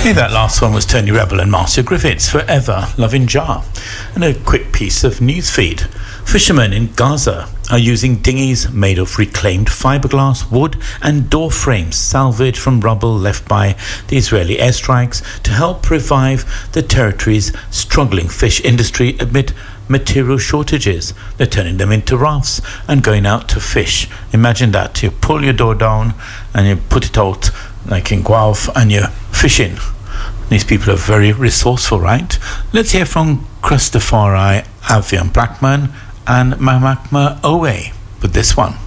Hey, that last one was Tony Rebel and Marcia Griffiths, Forever Loving Jar. And a quick piece of newsfeed. Fishermen in Gaza are using dinghies made of reclaimed fiberglass, wood and door frames salvaged from rubble left by the Israeli airstrikes to help revive the territory's struggling fish industry amid material shortages. They're turning them into rafts and going out to fish. Imagine that. You pull your door down and you put it out like in Guelph and you're fishing. These people are very resourceful, right? Let's hear from Christopher Avian Blackman and Mahatma Owe with this one.